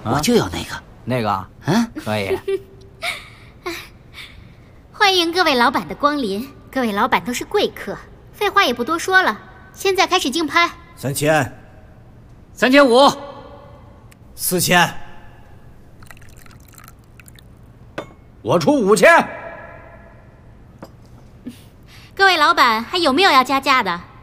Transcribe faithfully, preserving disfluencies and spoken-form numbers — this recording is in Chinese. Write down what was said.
我就要那个。 那个， 嗯， 可以。 欢迎各位老板的光临，各位老板都是贵客。废话也不多说了，现在开始竞拍。 三千， 三千五， 四千， 我出五千。 各位老板还有没有要加价的？